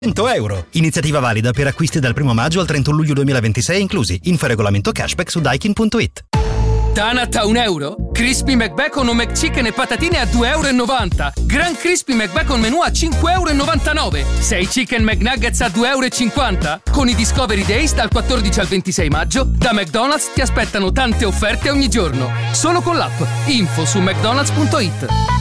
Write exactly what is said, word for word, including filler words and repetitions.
cento euro. Iniziativa valida per acquisti dal primo maggio al trentuno luglio duemilaventisei inclusi. Info regolamento cashback su daikin punto it. Tanat a un euro? Crispy McBacon o McChicken e patatine a due e novanta euro. Gran Crispy McBacon menù a cinque e novantanove euro. sei Chicken McNuggets a due e cinquanta euro. Con i Discovery Days dal quattordici al ventisei maggio, da McDonald's ti aspettano tante offerte ogni giorno. Solo con l'app. Info su mcdonalds punto it.